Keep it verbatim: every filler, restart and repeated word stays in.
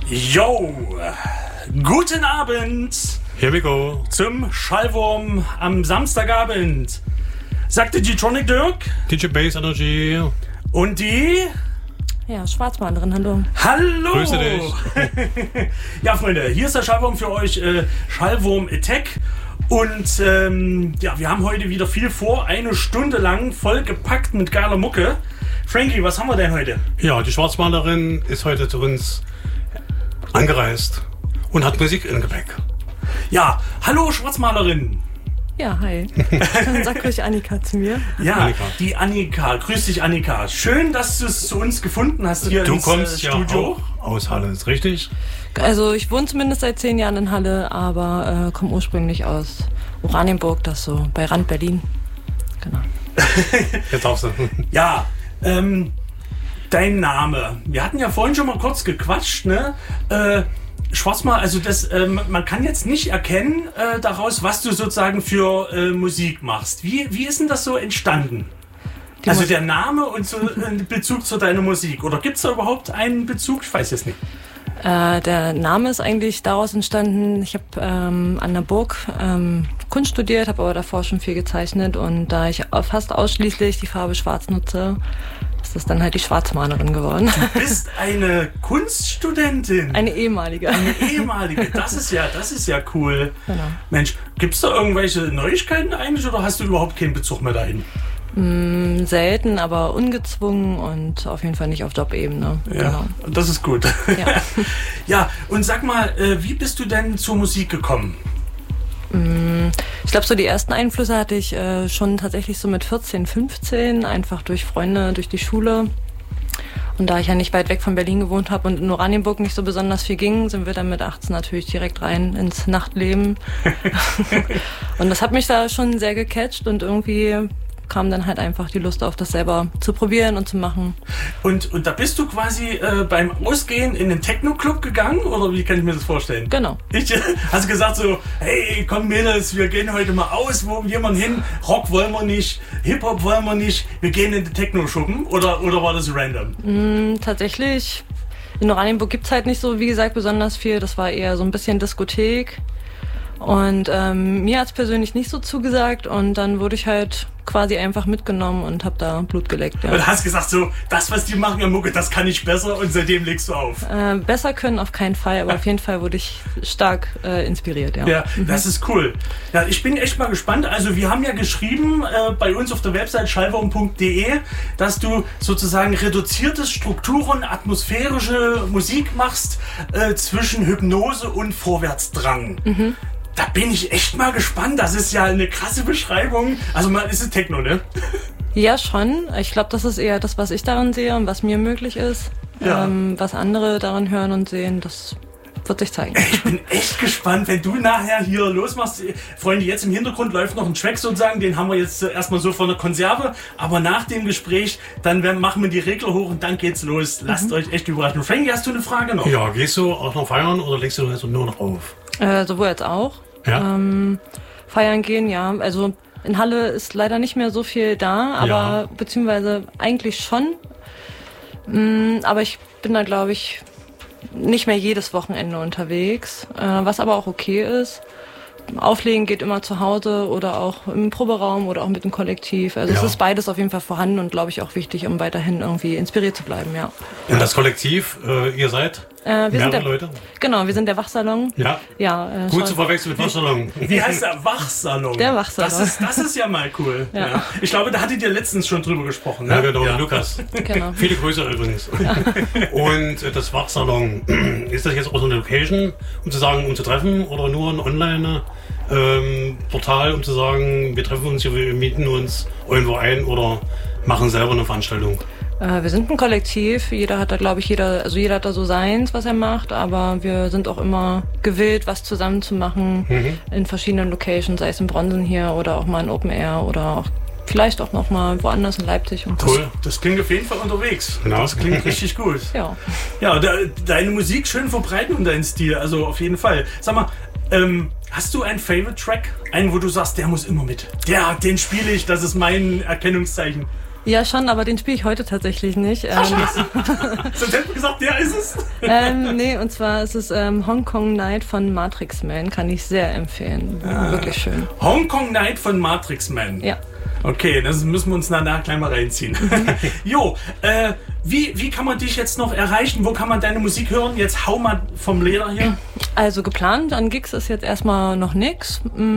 Yo, guten Abend. Here we go. Zum Schallwurm am Samstagabend. Sagte G-Tronic Dirk. D J Bass Energy. Und die... Ja, Schwarzmalerin, hallo. Hallo. Grüße dich. Ja, Freunde, hier ist der Schallwurm für euch, äh, Schallwurm Attack. Und ähm, ja, wir haben heute wieder viel vor. Eine Stunde lang vollgepackt mit geiler Mucke. Frankie, was haben wir denn heute? Ja, die Schwarzmalerin ist heute zu uns angereist und hat Musik im Gepäck. Ja, hallo Schwarzmalerin. Ja, hi. Sag ruhig Annika zu mir. Ja, Annika. Die Annika. Grüß dich, Annika. Schön, dass du es zu uns gefunden hast hier Du ins kommst äh, ja Studio. auch aus Halle, ist richtig? Also ich wohne zumindest seit zehn Jahren in Halle, aber äh, komme ursprünglich aus Oranienburg, das so bei Rand Berlin. Genau. Jetzt darfst du. Ja, ähm, dein Name. Wir hatten ja vorhin schon mal kurz gequatscht, ne? Äh, Schwarzmal, also das, ähm, man kann jetzt nicht erkennen äh, daraus, was du sozusagen für äh, Musik machst. Wie, wie ist denn das so entstanden? Die also Mus- der Name und so ein Bezug zu deiner Musik. Oder gibt es da überhaupt einen Bezug? Ich weiß es nicht. Äh, der Name ist eigentlich daraus entstanden, ich habe ähm, an der Burg ähm, Kunst studiert, habe aber davor schon viel gezeichnet und da ich fast ausschließlich die Farbe Schwarz nutze, ist das dann halt die Schwarzmalerin geworden. Du bist eine Kunststudentin. Eine ehemalige. Eine ehemalige. Das ist ja, das ist ja cool. Genau. Mensch, gibt es da irgendwelche Neuigkeiten eigentlich oder hast du überhaupt keinen Bezug mehr dahin? Mm, selten, aber ungezwungen und auf jeden Fall nicht auf Jobebene. Ja, Genau. das ist gut. Ja. Ja, und sag mal, äh, wie bist du denn zur Musik gekommen? Ich glaube, so die ersten Einflüsse hatte ich äh, schon tatsächlich so mit vierzehn, fünfzehn, einfach durch Freunde, durch die Schule. Und da ich ja nicht weit weg von Berlin gewohnt habe und in Oranienburg nicht so besonders viel ging, sind wir dann mit achtzehn natürlich direkt rein ins Nachtleben. Und das hat mich da schon sehr gecatcht und irgendwie kam dann halt einfach die Lust auf, das selber zu probieren und zu machen. Und, und da bist du quasi äh, beim Ausgehen in den Techno-Club gegangen oder wie kann ich mir das vorstellen? Genau. Ich, hast du gesagt so, hey, komm Mädels, wir gehen heute mal aus, wo gehen wir hin? Rock wollen wir nicht, Hip-Hop wollen wir nicht, wir gehen in den Techno-Schuppen oder, oder war das random? Mm, tatsächlich, in Oranienburg gibt's halt nicht so, wie gesagt, besonders viel. Das war eher so ein bisschen Diskothek. Und ähm, mir hat's persönlich nicht so zugesagt und dann wurde ich halt quasi einfach mitgenommen und hab da Blut geleckt. Ja. Und hast gesagt so, das was die machen an Mucke, das kann ich besser und seitdem legst du auf. Äh, besser können auf keinen Fall, aber auf jeden Fall wurde ich stark äh, inspiriert. Ja, Ja, das ist cool. Ja, ich bin echt mal gespannt. Also wir haben ja geschrieben äh, bei uns auf der Website schallwurm punkt de, dass du sozusagen reduziertes Strukturen, atmosphärische Musik machst äh, zwischen Hypnose und Vorwärtsdrang. Mhm. Da bin ich echt mal gespannt. Das ist ja eine krasse Beschreibung. Also mal ist es Techno, ne? Ja, schon. Ich glaube, das ist eher das, was ich daran sehe und was mir möglich ist. Ja. Ähm, was andere daran hören und sehen, das wird sich zeigen. Ich bin echt gespannt, wenn du nachher hier losmachst. Freunde, jetzt im Hintergrund läuft noch ein Track sozusagen, den haben wir jetzt erstmal so von der Konserve, aber nach dem Gespräch, dann werden, machen wir die Regler hoch und dann geht's los. Lasst mhm. euch echt überraschen. Frankie, hast du eine Frage noch? Ja, gehst du auch noch feiern oder legst du also nur noch auf? Äh, sowohl als auch. Ja. Ähm, feiern gehen, ja. Also in Halle ist leider nicht mehr so viel da, aber Ja. beziehungsweise eigentlich schon. Mm, aber ich bin da, glaube ich, nicht mehr jedes Wochenende unterwegs, äh, was aber auch okay ist. Auflegen geht immer zu Hause oder auch im Proberaum oder auch mit dem Kollektiv. Also Ja. es ist beides auf jeden Fall vorhanden und glaube ich auch wichtig, um weiterhin irgendwie inspiriert zu bleiben, ja. Und das Kollektiv, äh, ihr seid Äh, wir sind mehrere der, Leute? Genau, wir sind der Wachsalon. Ja. Ja, äh, Gut schon- zu verwechseln mit Waschsalon. Wie heißt der? Wachsalon. Der Wachsalon. Das ist, das ist ja mal cool. Ja. Ja. Ich glaube, da hattet ihr letztens schon drüber gesprochen. Ne? Ja, genau, Lukas. Genau. Viele Grüße übrigens. Und äh, das Wachsalon, ist das jetzt auch so eine Location, um zu sagen, um zu treffen oder nur ein Online ähm, Portal, um zu sagen, wir treffen uns hier, wir mieten uns irgendwo ein oder machen selber eine Veranstaltung? Äh, wir sind ein Kollektiv. Jeder hat da, glaube ich, jeder, also jeder hat da so seins, was er macht, aber wir sind auch immer gewillt, was zusammen zu machen Mhm. in verschiedenen Locations, sei es in Bronzen hier oder auch mal in Open Air oder auch vielleicht auch noch mal woanders in Leipzig und Das, das klingt auf jeden Fall unterwegs. Genau. Das klingt richtig gut. ja. Ja, de, deine Musik schön verbreiten und deinen Stil, also auf jeden Fall. Sag mal, ähm, hast du einen Favorite Track? Einen, wo du sagst, der muss immer mit. Der, den spiele ich, das ist mein Erkennungszeichen. Ja, schon, aber den spiele ich heute tatsächlich nicht. Ähm, Sonst hätten wir gesagt, der ist es. ähm, nee, und zwar ist es ähm, Hong Kong Night von Matrix Man. Kann ich sehr empfehlen. Ah. Wirklich schön. Hong Kong Night von Matrix Man. Ja. Okay, das müssen wir uns danach gleich mal reinziehen. Jo, äh, wie, wie kann man dich jetzt noch erreichen? Wo kann man deine Musik hören? Jetzt hau mal vom Leder hier. Also geplant an Gigs ist jetzt erstmal noch nix.